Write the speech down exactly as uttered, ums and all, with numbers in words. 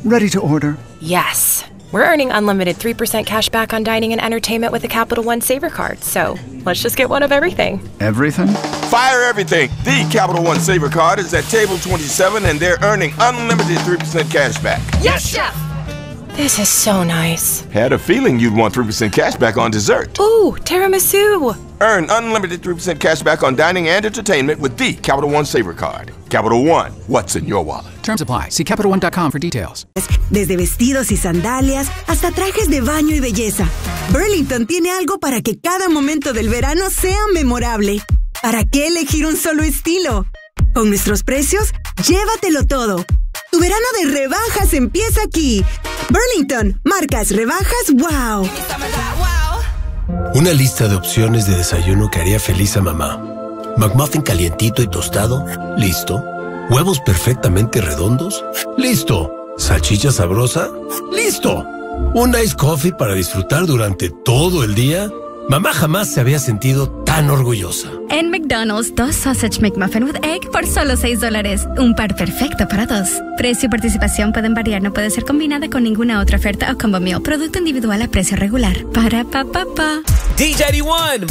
Ready to order. Yes. We're earning unlimited three percent cash back on dining and entertainment with the Capital One Saver Card. So let's just get one of everything. Everything? Fire everything. The Capital One Saver Card is at table twenty-seven, and they're earning unlimited three percent cash back. Yes, Chef! This is so nice. Had a feeling you'd want three percent cash back on dessert. Ooh, tiramisu! Earn unlimited three percent cash back on dining and entertainment with the Capital One Saver Card. Capital One, what's in your wallet? Terms apply. See Capital One dot com for details. Desde vestidos y sandalias hasta trajes de baño y belleza, Burlington tiene algo para que cada momento del verano sea memorable. ¿Para qué elegir un solo estilo? Con nuestros precios, llévatelo todo. Tu verano de rebajas empieza aquí. Burlington, marcas rebajas, wow. Una lista de opciones de desayuno que haría feliz a mamá. McMuffin calientito y tostado, listo. Huevos perfectamente redondos, listo. Salchicha sabrosa, listo. Un iced coffee para disfrutar durante todo el día. Mamá jamás se había sentido tan orgullosa. En McDonald's, dos Sausage McMuffin with Egg por solo seis dólares. Un par perfecto para dos. Precio y participación pueden variar, no puede ser combinada con ninguna otra oferta o combo meal. Producto individual a precio regular. Para pa pa pa. D J D one